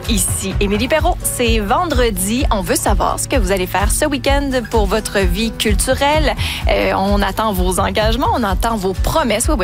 Ici Émilie Perrault, c'est vendredi. On veut savoir ce que vous allez faire ce week-end pour votre vie culturelle. On attend vos engagements, on attend vos promesses. Oui,